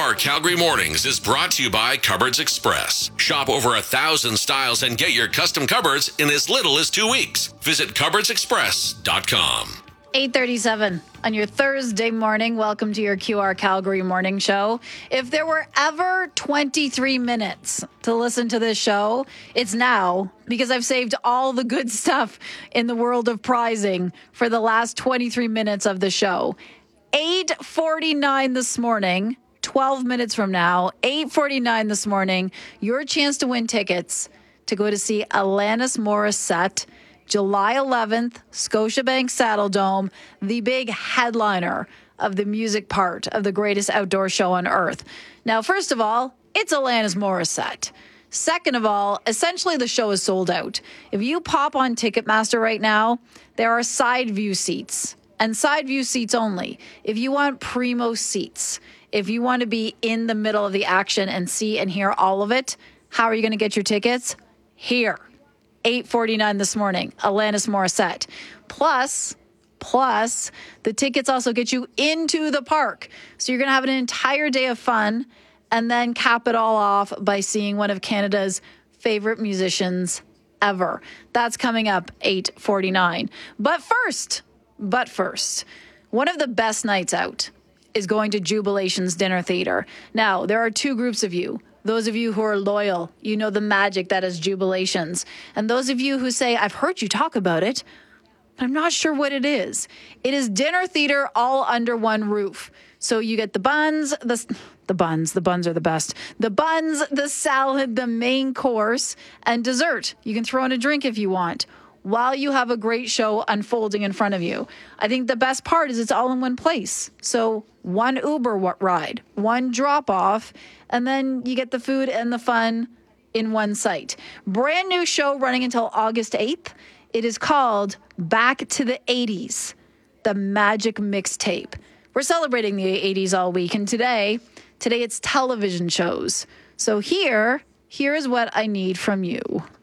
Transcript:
QR Calgary Mornings is brought to you by Cupboards Express. Shop over 1,000 styles and get your custom cupboards in as little as 2 weeks. Visit cupboardsexpress.com. 8:37 on your Thursday morning. Welcome to your QR Calgary Morning Show. If there were ever 23 minutes to listen to this show, it's now, because I've saved all the good stuff in the world of prizing for the last 23 minutes of the show. 8:49 this morning, 12 minutes from now, 8:49 this morning, your chance to win tickets to go to see Alanis Morissette, July 11th, Scotiabank Saddledome, the big headliner of the music part of the greatest outdoor show on earth. Now, first of all, it's Alanis Morissette. Second of all, essentially the show is sold out. If you pop on Ticketmaster right now, there are side view seats, and side view seats only. If you want primo seats, if you want to be in the middle of the action and see and hear all of it, how are you going to get your tickets? Here. 8:49 this morning, Alanis Morissette. Plus, the tickets also get you into the park. So you're going to have an entire day of fun and then cap it all off by seeing one of Canada's favorite musicians ever. That's coming up 8:49. But first, one of the best nights out is going to Jubilations Dinner Theatre. Now, there are two groups of you. Those of you who are loyal, you know the magic that is Jubilations. And those of you who say, I've heard you talk about it, but I'm not sure what it is. It is dinner theater all under one roof. So you get the buns, the buns are the best. The buns, the salad, the main course, and dessert. You can throw in a drink if you want, while you have a great show unfolding in front of you. I think the best part is it's all in one place. So one Uber ride, one drop off, and then you get the food and the fun in one site. Brand new show running until August 8th. It is called Back to the 80s, the Magic Mixtape. We're celebrating the 80s all week, and today it's television shows. So here is what I need from you.